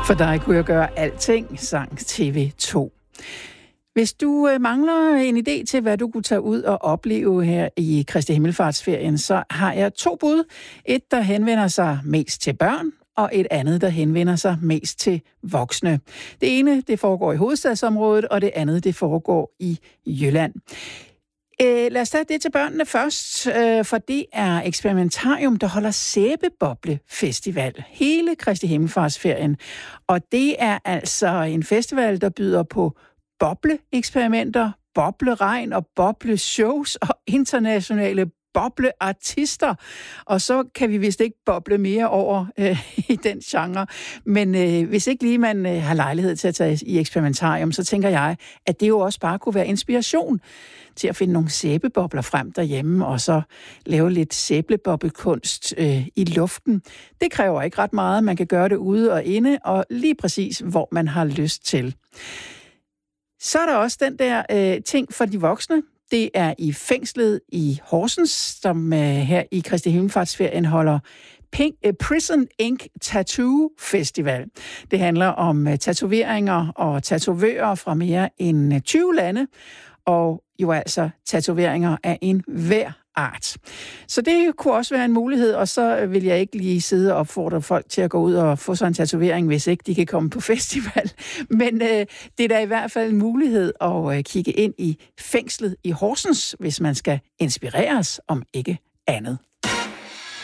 For dig kunne jeg gøre alting, sang TV2. Hvis du mangler en idé til, hvad du kunne tage ud og opleve her i Kristi Himmelfartsferien, så har jeg 2 bud. Et, der henvender sig mest til børn, og et andet, der henvender sig mest til voksne. Det ene, det foregår i hovedstadsområdet, og det andet, det foregår i Jylland. Lad os tage det til børnene først, for det er Experimentarium, der holder Sæbeboble-festival hele Kristi Himmelfartsferien. Og det er altså en festival, der byder på bobleeksperimenter, bobleregn og bobleshows og internationale bobleartister. Og så kan vi vist ikke boble mere over i den genre. Men hvis ikke lige man har lejlighed til at tage i Experimentarium, så tænker jeg, at det jo også bare kunne være inspiration til at finde nogle sæbebobler frem derhjemme, og så lave lidt sæbeboblekunst i luften. Det kræver ikke ret meget. Man kan gøre det ude og inde, og lige præcis, hvor man har lyst til. Så er der også den der ting for de voksne. Det er i fængslet i Horsens, som her i Kristi Himmelfartsferien holder Prison Ink Tattoo Festival. Det handler om tatoveringer og tatovører fra mere end 20 lande, og jo altså tatoveringer af en hver art. Så det kunne også være en mulighed, og så vil jeg ikke lige sidde og opfordre folk til at gå ud og få sådan en tatovering, hvis ikke de kan komme på festival. Men det er da i hvert fald en mulighed at kigge ind i fængslet i Horsens, hvis man skal inspireres om ikke andet.